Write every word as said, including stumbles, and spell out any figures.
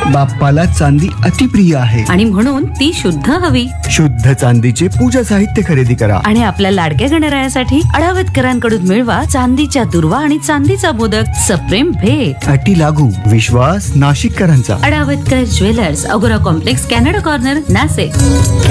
बाप्पाला चांदी अतिप्रिय आहे आणि म्हणून ती शुद्ध हवी. शुद्ध चांदीचे पूजा साहित्य खरेदी करा आणि आपल्या लाडक्या गणरायासाठी अडावतकरांकडून मिळवा चांदीच्या दुर्वा आणि चांदीचा मोदक. सप्रेम भेट. अटी लागू. विश्वास नाशिककरांचा. अडावतकर ज्वेलर्स, अगोरा कॉम्प्लेक्स, कॅनडा कॉर्नर, नाशिक.